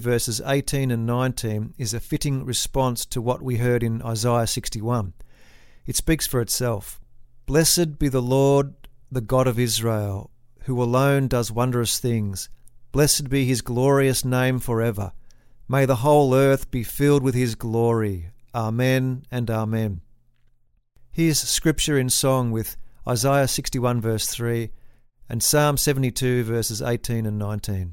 verses 18 and 19 is a fitting response to what we heard in Isaiah 61. It speaks for itself. Blessed be the Lord, the God of Israel, who alone does wondrous things. Blessed be his glorious name forever. May the whole earth be filled with his glory. Amen and amen. Here's scripture in song with Isaiah 61 verse 3 and Psalm 72 verses 18 and 19.